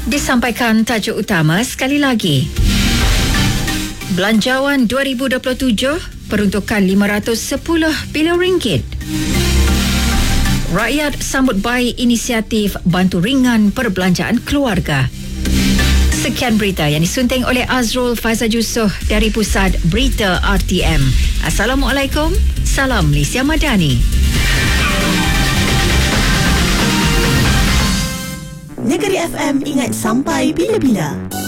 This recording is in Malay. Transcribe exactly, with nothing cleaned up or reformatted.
Disampaikan tajuk utama sekali lagi. Belanjawan dua ribu dua puluh tujuh peruntukan lima ratus sepuluh bilion ringgit. Rakyat sambut baik inisiatif bantu ringan perbelanjaan keluarga. Sekian berita yang disunting oleh Azrul Faizal Yusof dari Pusat Berita R T M. Assalamualaikum. Salam Malaysia Madani. Negeri F M ingat sampai bila-bila.